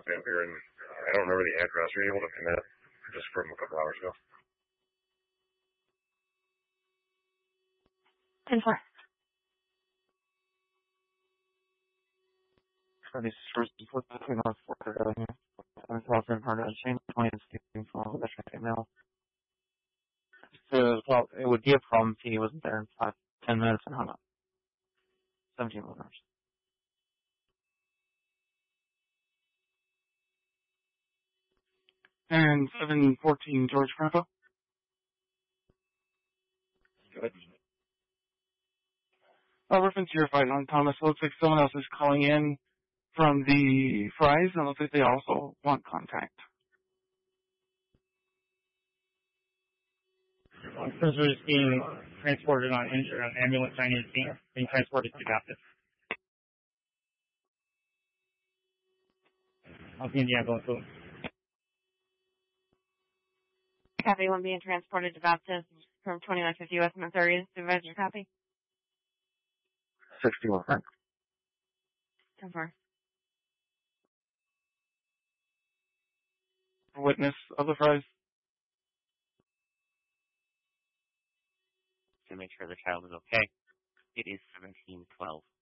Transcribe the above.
down here, and I don't remember the address. Are you able to pin that just from a couple hours ago? 10-4. This first before between our four here. I'm talking part of the chain point and speaking from all the check mail. So, well, it would be a problem if he wasn't there in 10 minutes and hung up. 17 hours. And 714 George Grandpa. Good. Reference to your fight on Thomas. It looks like someone else is calling in from the Fries, and it looks like they also want contact. Prisoner is being transported on an ambulance. I need being transported to Baptist. I'll be in the ambulance. Copy, one being transported to Baptist from 2950 West Month 30th. Supervisor, copy. 61 Frank. 10-4. Witness of the Fries. To make sure the child is okay. It is 1712.